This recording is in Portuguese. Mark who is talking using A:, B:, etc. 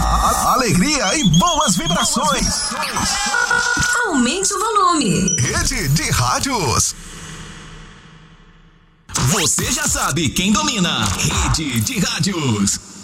A: Alegria e boas vibrações.
B: Aumente o volume.
A: Rede de Rádios.
C: Você já sabe quem domina. Rede de Rádios.